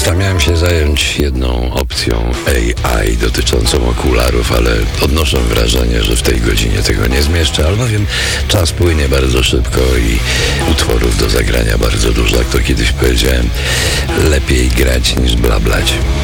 Ja miałem się zająć jedną opcją AI dotyczącą okularów, ale odnoszę wrażenie, że w tej godzinie tego nie zmieszczę, albowiem czas płynie bardzo szybko i utworów do zagrania bardzo dużo. Jak to kiedyś powiedziałem, lepiej grać niż blablać.